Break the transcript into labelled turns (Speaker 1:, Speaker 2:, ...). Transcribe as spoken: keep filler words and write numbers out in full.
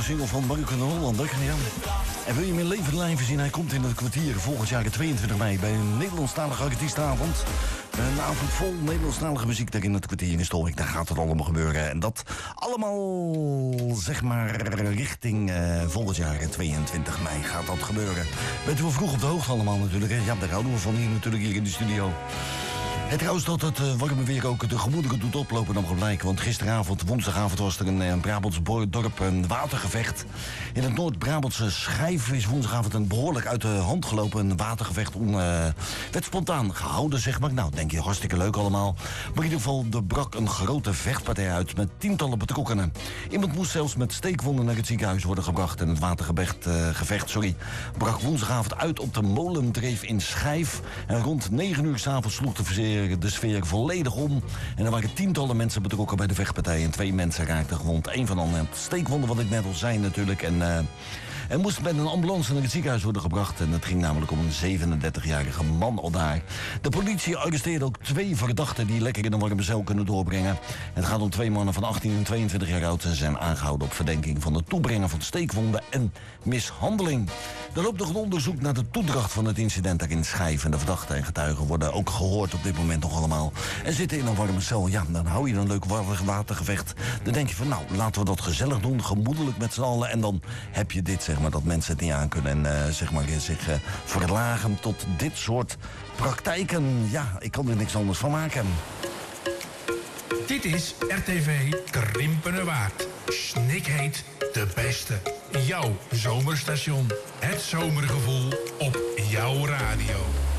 Speaker 1: nieuwe single van Marco de Hollander. Ja. En wil je mijn leven live zien? Hij komt in het kwartier volgend jaar tweeëntwintig mei bij een Nederlandstalige artiestenavond. Een avond vol Nederlandstalige muziek daar in het kwartier in Stolwijk. Daar gaat het allemaal gebeuren. En dat allemaal, zeg maar, richting uh, volgend jaar tweeëntwintig mei gaat dat gebeuren. Bent u wel vroeg op de hoogte allemaal natuurlijk, hè? Ja, daar houden we van hier natuurlijk hier in de studio. En trouwens dat het uh, warme weer ook de gemoederen doet oplopen dan gelijk. Want gisteravond, woensdagavond, was er een, een Brabants dorp een watergevecht. In het Noord-Brabantse Schijf is woensdagavond een behoorlijk uit de hand gelopen een watergevecht. On, uh, werd spontaan gehouden, zeg maar. Nou, denk je, hartstikke leuk allemaal. Maar in ieder geval, er brak een grote vechtpartij uit met tientallen betrokkenen. Iemand moest zelfs met steekwonden naar het ziekenhuis worden gebracht. En het watergevecht uh, gevecht, sorry, brak woensdagavond uit op de Molendreef in Schijf. En rond negen uur 's avonds sloeg de verzeer de sfeer volledig om. En er waren tientallen mensen betrokken bij de vechtpartij. En twee mensen raakten gewond. Eén van hen had steekwonden, wat ik net al zei natuurlijk. En, uh, en moest met een ambulance naar het ziekenhuis worden gebracht. En het ging namelijk om een zevenendertigjarige man al daar. De politie arresteerde ook twee verdachten die lekker in een warme cel kunnen doorbrengen. Het gaat om twee mannen van achttien en tweeëntwintig jaar oud. En zijn aangehouden op verdenking van het toebrengen van steekwonden en mishandeling. Er loopt nog een onderzoek naar de toedracht van het incident daar in Schijf. En de verdachten en getuigen worden ook gehoord op dit moment nog allemaal. En zitten in een warme cel. Ja, dan hou je een leuk watergevecht. Dan denk je van, nou, laten we dat gezellig doen. Gemoedelijk met z'n allen. En dan heb je dit, zeg maar, dat mensen het niet aan kunnen. En uh, zeg maar, zich uh, verlagen tot dit soort praktijken. Ja, ik kan er niks anders van maken.
Speaker 2: Dit is R T V Krimpenerwaard. Snikheet de beste. Jouw zomerstation. Het zomergevoel op jouw radio.